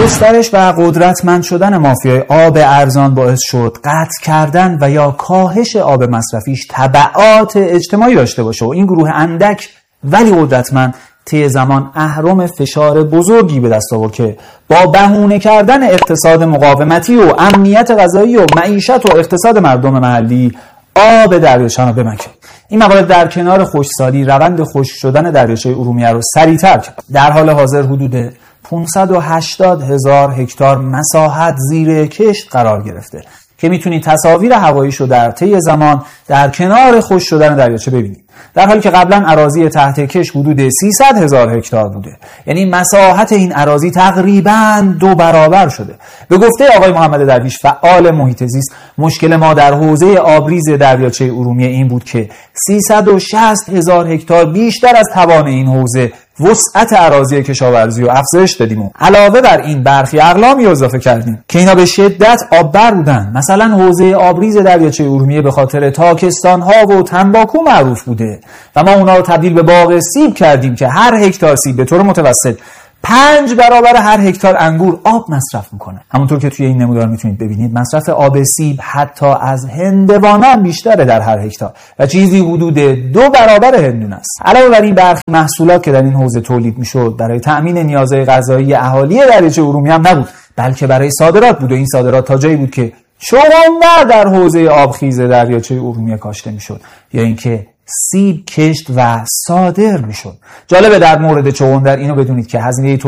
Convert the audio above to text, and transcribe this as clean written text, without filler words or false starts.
گسترش و قدرتمند شدن مافیای آب ارزان باعث شد قطع کردن و یا کاهش آب مصرفیش تبعات اجتماعی داشته باشه و این گروه اندک ولی قدرتمند طی زمان اهرم فشار بزرگی به دست آورد که با بهونه کردن اقتصاد مقاومتی و امنیت غذایی و معیشت و اقتصاد مردم محلی آب دریاچه رو بمکه. این موارد در کنار خشکسالی روند خشک شدن دریاچه ارومیه رو سریعتر کرد. در حال حاضر حدود 580,000 هکتار مساحت زیر کشت قرار گرفته که میتونید تصاویر هواییشو در طی زمان در کنار خشک شدن دریاچه ببینید، در حالی که قبلا اراضی تحت کشت حدود 300,000 هکتار بوده. یعنی مساحت این اراضی تقریباً 2 برابر شده. به گفته آقای محمد درویش فعال محیط زیست، مشکل ما در حوزه آبریز دریاچه ارومیه این بود که 360,000 هکتار بیشتر از توان این حوزه وسعت اراضی کشاورزی و افزایش دادیم و علاوه بر این برخی اقلامی اضافه کردیم که اینا به شدت آببر بودن. مثلا حوزه آبریز دریاچه ارومیه به خاطر تاکستان‌ها و تنباکو معروف بوده و ما اونا رو تبدیل به باغ سیب کردیم که هر هکتار سیب به طور متوسط 5 برابر هر هکتار انگور آب مصرف میکنه. همونطور که توی این نمودار میتونید ببینید مصرف آب سیب حتی از هندوانه هم بیشتره در هر هکتار و چیزی حدود 2 برابر هندونه است. علاوه بر این برخی محصولات که در این حوزه تولید میشد برای تأمین نیازهای غذایی اهالی دریاچه ارومیه هم نبود، بلکه برای صادرات بود و این صادرات تا جایی بود که چغندر در حوزه آبخیز دریاچه ارومیه کاشته میشد یا اینکه سیب کشت و صادر میشد. جالبه در مورد چغندر اینو بدونید که هزینه